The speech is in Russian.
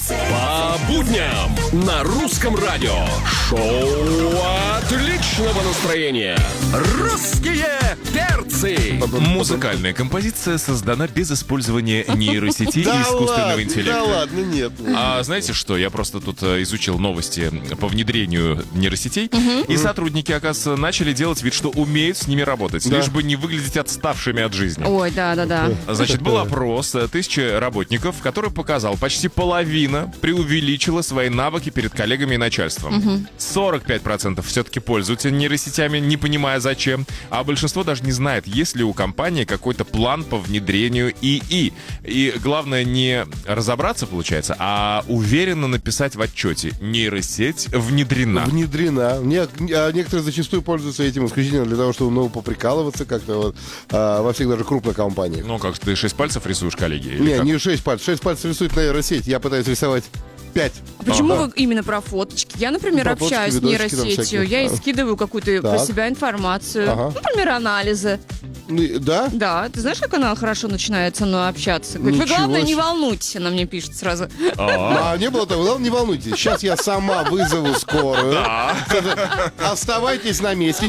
По будням на русском радио. Шоу отличного настроения. Русские перцы. Музыкальная композиция создана без использования нейросети и искусственного интеллекта. Да ладно, нет. А знаете что? Я просто тут изучил новости по внедрению нейросетей, и сотрудники, оказывается, начали делать вид, что умеют с ними работать, лишь бы не выглядеть отставшими от жизни. Ой, да. Значит, был опрос 1000 работников, который показал, почти половина преувеличила свои навыки перед коллегами и начальством. 45% все-таки пользуются нейросетями, не понимая зачем, а большинство даже не знает, есть ли у компании какой-то план по внедрению ИИ. И главное не разобраться, получается, а уверенно написать в отчете: нейросеть внедрена. Внедрена. Некоторые зачастую пользуются этим исключительно для того, чтобы поприкалываться как-то вот, во всех даже крупных компаниях. Ну, как ты 6 пальцев рисуешь, коллеги? Не 6 пальцев. 6 пальцев рисует нейросеть. Я пытаюсь рисовать 5. А почему вы именно про фоточки? Я, например, Про фоточки, общаюсь с видосики там нейросетью. всякие. Я и скидываю какую-то про себя информацию. Например, анализы. Да? Да, ты знаешь, как она хорошо начинает со мной общаться? Говорит, вы, Ничего главное, не себе. волнуйтесь, она мне пишет сразу. Не было того. Главное, не волнуйтесь. Сейчас я сама вызову скорую. Оставайтесь на месте.